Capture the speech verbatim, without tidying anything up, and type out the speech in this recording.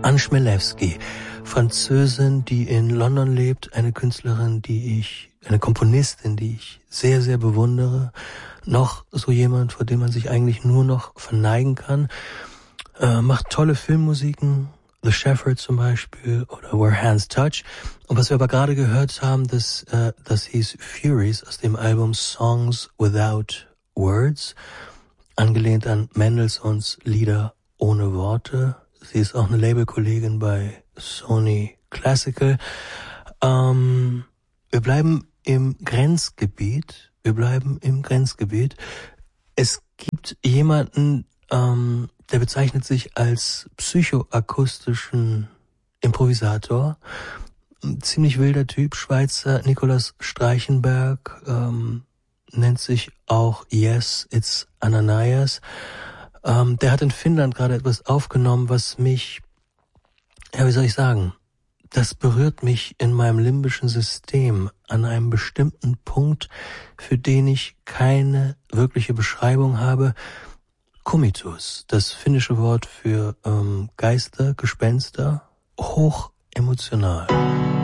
Anne Chmelewski, Französin, die in London lebt, eine Künstlerin, die ich, eine Komponistin, die ich sehr, sehr bewundere. Noch so jemand, vor dem man sich eigentlich nur noch verneigen kann. Äh, macht tolle Filmmusiken, The Shepherd zum Beispiel oder Where Hands Touch. Und was wir aber gerade gehört haben, das, äh, das hieß Furies aus dem Album Songs Without Words, angelehnt an Mendelssohns Lieder ohne Worte. Sie ist auch eine Labelkollegin bei Sony Classical. Ähm, wir bleiben im Grenzgebiet. Wir bleiben im Grenzgebiet. Es gibt jemanden, ähm, der bezeichnet sich als psychoakustischen Improvisator. Ein ziemlich wilder Typ, Schweizer, Nikolaus Streichenberg, ähm, nennt sich auch Yes, It's Ananias. Ähm, der hat in Finnland gerade etwas aufgenommen, was mich, ja, wie soll ich sagen, das berührt mich in meinem limbischen System an einem bestimmten Punkt, für den ich keine wirkliche Beschreibung habe. Kummitus, das finnische Wort für ähm, Geister, Gespenster, hoch emotional.